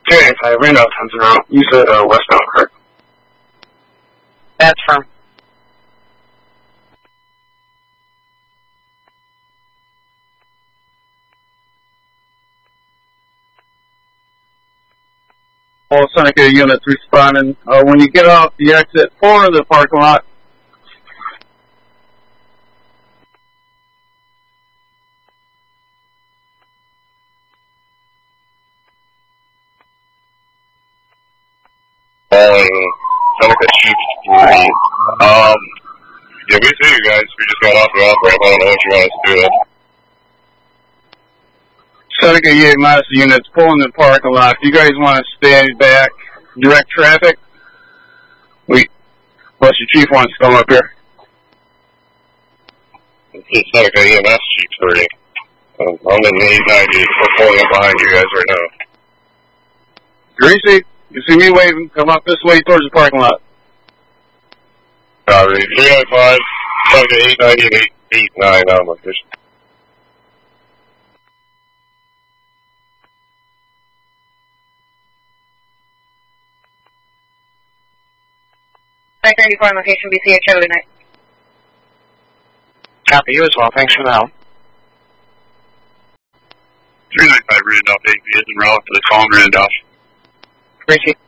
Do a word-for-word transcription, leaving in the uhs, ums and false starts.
two eighty-five, Randolph, ten zero. You said uh, westbound, correct? That's firm. All Seneca units responding. Uh, when you get off the exit for the parking lot, Um, Seneca Chief three. Um, yeah, we see you guys. We just got off the off ramp. I don't know what you want us to do. Seneca Yates Mazda units pulling the parking lot. If you guys want to stay back, direct traffic, we, unless your chief wants to come up here. This is Seneca E M S Chief three. Um, I'm in the eight ninety. We're pulling up behind you guys right now. Greasy, you see me waving, come up this way towards the parking lot. Copy. three nine five, Seneca eight ninety and eight eighty-nine on location. nine ninety-four on location, B C H, have a good night. Copy, you as well. Thanks for the help. three nine five Randolph, eight is en route for the call in Randolph. Greasy.